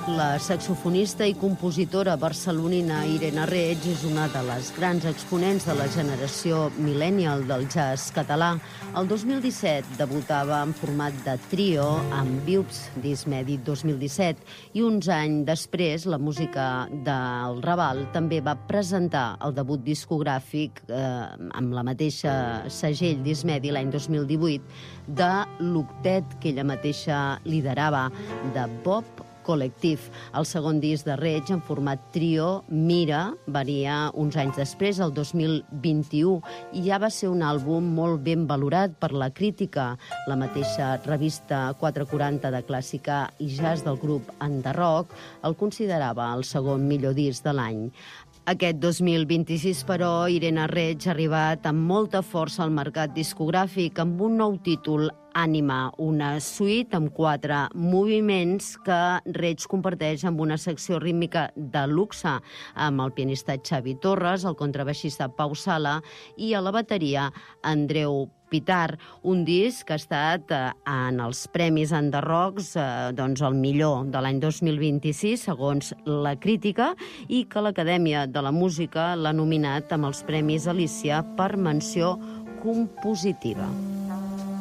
La saxofonista i compositora barcelonina Irene Reig és una de les grans exponents de la generació millennial del jazz català. El 2017 debutava en format de trio amb Viups, disc mèdit 2017, i uns anys després la música del Raval també va presentar el debut discogràfic amb la mateixa segell disc mèdit l'any 2018 de l'octet que ella mateixa liderava, de Bob Col·lectiv. El segon disc de Reig, en format trio, Mira, venia uns anys després, el 2021, i ja va ser un àlbum molt ben valorat per la crítica. La mateixa revista 440 de clàssica i jazz del grup Enderroc el considerava el segon millor disc de l'any. Aquest 2026, però, Irene Reig ha arribat amb molta força al mercat discogràfic amb un nou títol, Ànima, una suite amb 4 moviments que Reig comparteix amb una secció rítmica de luxe amb el pianista Xavi Torres, el contrabaixista Pau Sala i a la bateria Andreu Pitar, un disc que ha estat en els Premis Enderrocs el millor de l'any 2026, segons la crítica, i que l'Acadèmia de la Música l'ha nominat amb els Premis Alícia per menció compositiva.